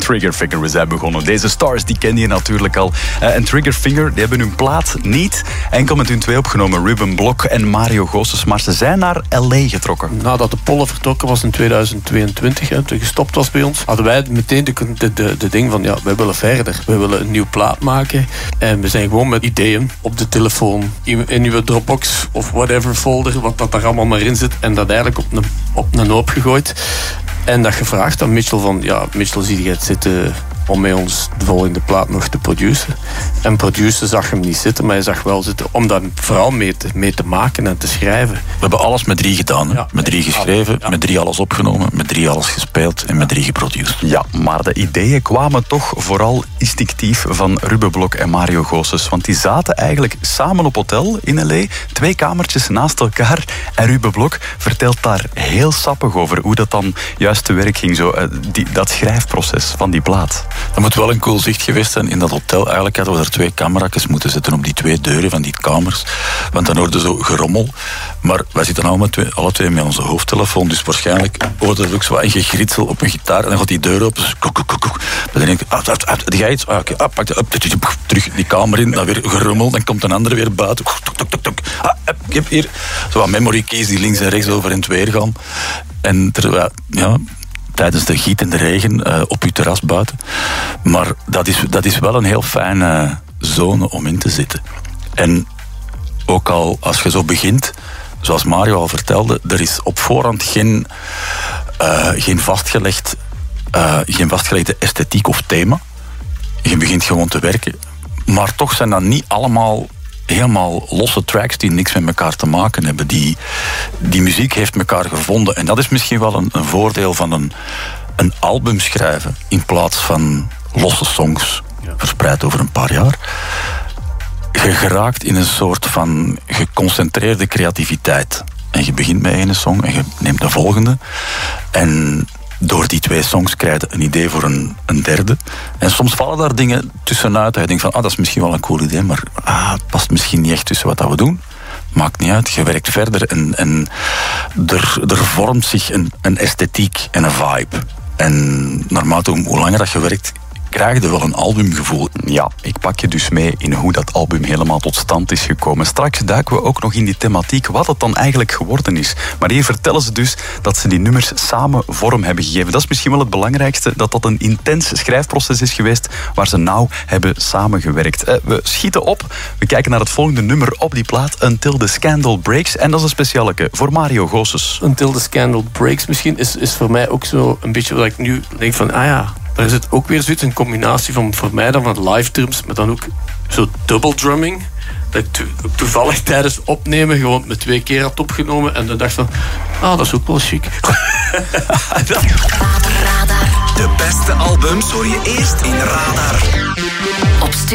Triggerfinger. We zijn begonnen. Deze stars die ken je natuurlijk al. En Triggerfinger die hebben hun plaat niet enkel met hun twee opgenomen. Ruben Blok en Mario Goossens. Maar ze zijn naar L.A. getrokken. Nadat de Polle vertrokken was in 2022, toen gestopt was bij ons, hadden wij meteen de ding van, ja, wij willen verder. We willen een nieuwe plaat maken. En we zijn gewoon met ideeën op de telefoon, in uw Dropbox of whatever folder, wat dat daar allemaal maar in zit. En dat eigenlijk op een hoop gegooid. En dat gevraagd aan Mitchell van, ja, Mitchell, zie je het zitten om met ons de volgende plaat nog te produceren. En produceren zag hem niet zitten, maar hij zag wel zitten om daar vooral mee te maken en te schrijven. We hebben alles met 3 gedaan. Ja, met 3 geschreven, met 3 alles opgenomen, met 3 alles gespeeld en met 3 geproduceerd. Ja, maar de ideeën kwamen toch vooral instinctief van Ruben Blok en Mario Goossens. Want die zaten eigenlijk samen op hotel in L.A. 2 kamertjes naast elkaar. En Ruben Blok vertelt daar heel sappig over hoe dat dan juist te werk ging. Zo, dat schrijfproces van die plaat. Dat moet wel een cool zicht geweest zijn. In dat hotel eigenlijk hadden we er 2 camera's moeten zetten op die 2 deuren van die kamers. Want dan hoorde zo gerommel. Maar wij zitten alle twee met onze hoofdtelefoon. Dus waarschijnlijk hoorde er ook zo een gegritsel op een gitaar. En dan gaat die deur open. Dan denk ik, die ga iets. Pak terug die kamer in. Dan weer gerommel. Dan komt een andere weer buiten. Ik heb hier zo wat memory keys die links en rechts over en weer gaan. En terwijl, ja, tijdens de gietende regen op uw terras buiten. Maar dat is wel een heel fijne zone om in te zitten. En ook al als je zo begint, zoals Mario al vertelde, er is op voorhand geen vastgelegde esthetiek of thema. Je begint gewoon te werken. Maar toch zijn dat niet allemaal helemaal losse tracks die niks met elkaar te maken hebben. Die muziek heeft elkaar gevonden. En dat is misschien wel een voordeel van een album schrijven in plaats van losse songs verspreid over een paar jaar. Je geraakt in een soort van geconcentreerde creativiteit. En je begint met 1 song en je neemt de volgende. En door die 2 songs krijg je een idee voor een derde. En soms vallen daar dingen tussenuit. Dat je denkt van, dat is misschien wel een cool idee, maar het past misschien niet echt tussen wat we doen. Maakt niet uit. Je werkt verder en er vormt zich een esthetiek en een vibe. En naarmate hoe langer dat je werkt, krijg je wel een albumgevoel. Ja, ik pak je dus mee in hoe dat album helemaal tot stand is gekomen. Straks duiken we ook nog in die thematiek, wat het dan eigenlijk geworden is. Maar hier vertellen ze dus dat ze die nummers samen vorm hebben gegeven. Dat is misschien wel het belangrijkste, dat een intens schrijfproces is geweest, waar ze nauw hebben samengewerkt. We schieten op, we kijken naar het volgende nummer op die plaat, Until the Scandal Breaks. En dat is een specialeke voor Mario Goossens. Until the Scandal Breaks misschien is voor mij ook zo een beetje wat ik nu denk van, daar zit ook weer zoiets, een combinatie van voor mij dan van live drums, maar dan ook zo double drumming. Dat ik toevallig tijdens opnemen gewoon met 2 keer had opgenomen en dan dacht van, dat is ook wel chic. De beste albums hoor je eerst in Radar. Op